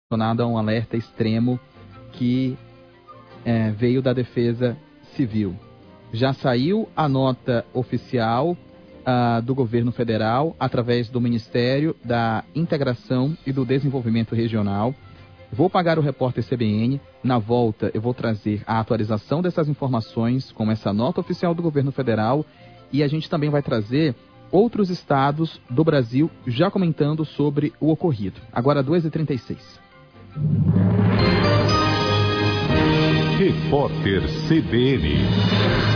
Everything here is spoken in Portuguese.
relacionado a um alerta extremo que veio da Defesa Civil. Já saiu a nota oficial do governo federal através do Ministério da Integração e do Desenvolvimento Regional. Vou pagar o repórter CBN. Na volta eu vou trazer a atualização dessas informações com essa nota oficial do governo federal, e a gente também vai trazer outros estados do Brasil já comentando sobre o ocorrido. Agora 2h36. Repórter CBN.